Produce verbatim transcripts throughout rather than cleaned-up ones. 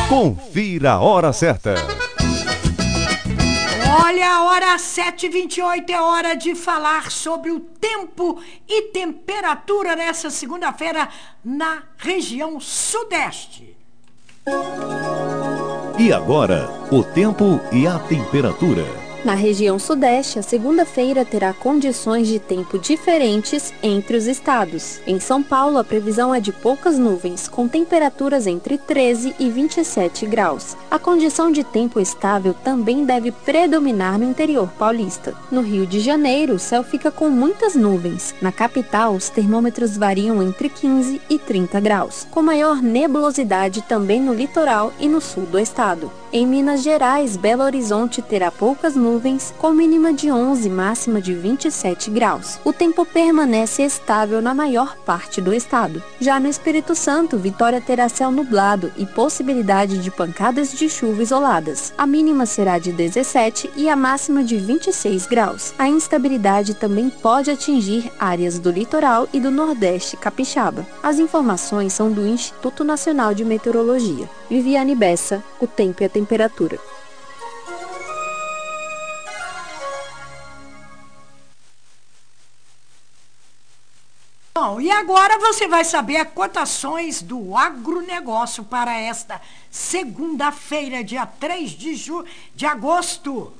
Confira a hora certa. Olha, a hora sete e vinte e oito é hora de falar sobre o tempo e temperatura nessa segunda-feira na região sudeste. E agora, o tempo e a temperatura. Na região sudeste, a segunda-feira terá condições de tempo diferentes entre os estados. Em São Paulo, a previsão é de poucas nuvens, com temperaturas entre treze e vinte e sete graus. A condição de tempo estável também deve predominar no interior paulista. No Rio de Janeiro, o céu fica com muitas nuvens. Na capital, os termômetros variam entre quinze e trinta graus, com maior nebulosidade também no litoral e no sul do estado. Em Minas Gerais, Belo Horizonte terá poucas nuvens, com mínima de onze e máxima de vinte e sete graus. O tempo permanece estável na maior parte do estado. Já no Espírito Santo, Vitória terá céu nublado e possibilidade de pancadas de chuva isoladas. A mínima será de dezessete e a máxima de vinte e seis graus. A instabilidade também pode atingir áreas do litoral e do Nordeste capixaba. As informações são do Instituto Nacional de Meteorologia. Viviane Bessa, o tempo e a temperatura. Bom, e agora você vai saber as cotações do agronegócio para esta segunda-feira, dia três de, ju... de agosto.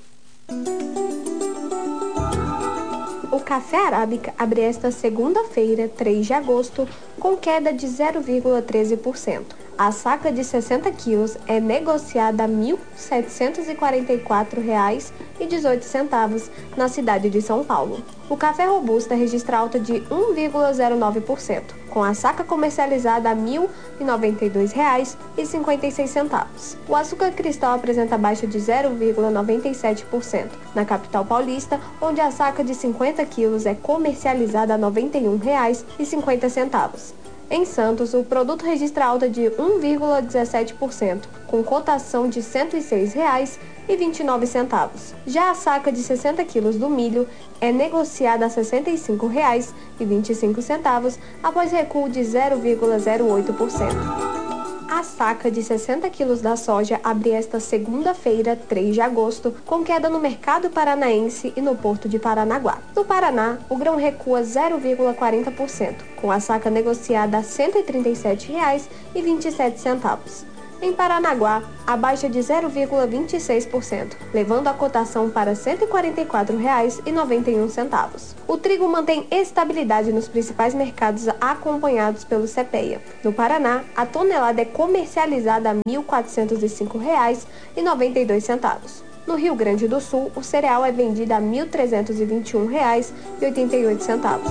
O café arábica abre esta segunda-feira, três de agosto, com queda de zero vírgula treze por cento. A saca de sessenta quilos é negociada a mil setecentos e quarenta e quatro reais e dezoito centavos na cidade de São Paulo. O café robusta registra alta de um vírgula zero nove por cento, com a saca comercializada a mil e noventa e dois reais e cinquenta e seis centavos. O açúcar cristal apresenta baixa de zero vírgula noventa e sete por cento na capital paulista, onde a saca de cinquenta quilos é comercializada a noventa e um reais e cinquenta centavos. Em Santos, o produto registra alta de um vírgula dezessete por cento, com cotação de cento e seis reais e vinte e nove centavos. Já a saca de sessenta quilos do milho é negociada a sessenta e cinco reais e vinte e cinco centavos, após recuo de zero vírgula zero oito por cento. A saca de sessenta quilos da soja abre esta segunda-feira, três de agosto, com queda no mercado paranaense e no porto de Paranaguá. No Paraná, o grão recua zero vírgula quarenta por cento, com a saca negociada a cento e trinta e sete reais e vinte e sete centavos. Em Paranaguá, a baixa de zero vírgula vinte e seis por cento, levando a cotação para cento e quarenta e quatro reais e noventa e um centavos. O trigo mantém estabilidade nos principais mercados acompanhados pelo CEPEA. No Paraná, a tonelada é comercializada a mil quatrocentos e cinco reais e noventa e dois centavos. No Rio Grande do Sul, o cereal é vendido a mil trezentos e vinte e um reais e oitenta e oito centavos.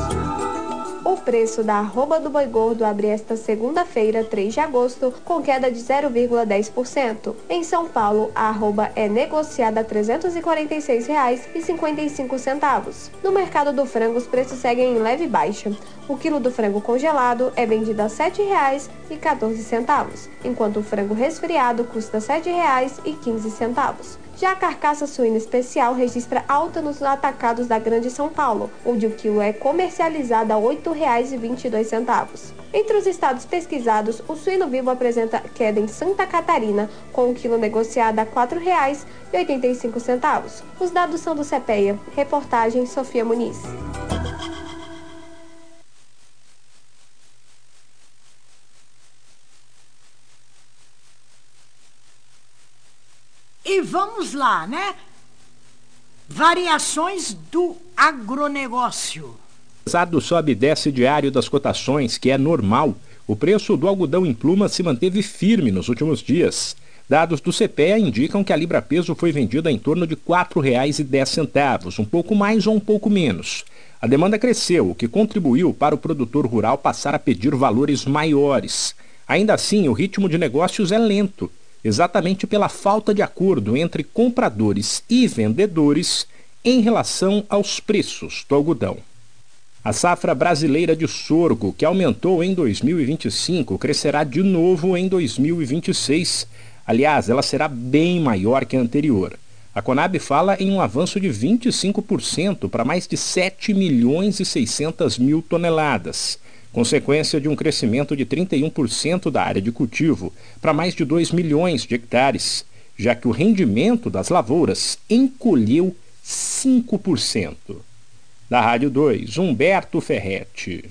O preço da arroba do boi gordo abre esta segunda-feira, três de agosto, com queda de zero vírgula dez por cento. Em São Paulo, a arroba é negociada a trezentos e quarenta e seis reais e cinquenta e cinco centavos. No mercado do frango, os preços seguem em leve baixa. O quilo do frango congelado é vendido a sete reais e quatorze centavos, enquanto o frango resfriado custa sete reais e quinze centavos. Já a carcaça suína especial registra alta nos atacados da Grande São Paulo, onde o quilo é comercializado a oito reais e vinte e dois centavos. Entre os estados pesquisados, o suíno vivo apresenta queda em Santa Catarina, com o quilo negociado a quatro reais e oitenta e cinco centavos. Os dados são do CEPEA. Reportagem Sofia Muniz. E vamos lá, né? Variações do agronegócio. Apesar do sobe e desce diário das cotações, que é normal, o preço do algodão em pluma se manteve firme nos últimos dias. Dados do CEPEA indicam que a libra-peso foi vendida em torno de quatro reais e dez centavos, um pouco mais ou um pouco menos. A demanda cresceu, o que contribuiu para o produtor rural passar a pedir valores maiores. Ainda assim, o ritmo de negócios é lento, exatamente pela falta de acordo entre compradores e vendedores em relação aos preços do algodão. A safra brasileira de sorgo, que aumentou em dois mil e vinte e cinco, crescerá de novo em dois mil e vinte e seis. Aliás, ela será bem maior que a anterior. A Conab fala em um avanço de vinte e cinco por cento para mais de sete milhões e seiscentas mil toneladas. consequência de um crescimento de trinta e um por cento da área de cultivo para mais de dois milhões de hectares, já que o rendimento das lavouras encolheu cinco por cento. Da Rádio dois, Humberto Ferretti.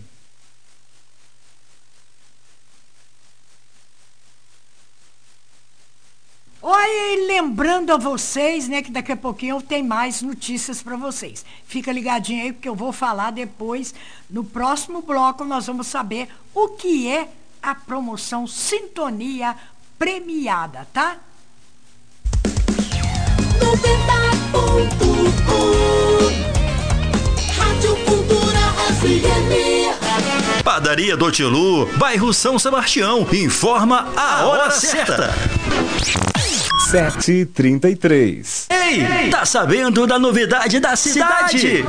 Olha, e lembrando a vocês, né, que daqui a pouquinho tem mais notícias para vocês. Fica ligadinho aí, porque eu vou falar depois. No próximo bloco, nós vamos saber o que é a promoção Sintonia Premiada, tá? noventa ponto um Rádio Cultura F M. Padaria do Tilu, bairro São Sebastião. Informa a hora certa. sete e trinta e três. Ei, tá sabendo da novidade da cidade?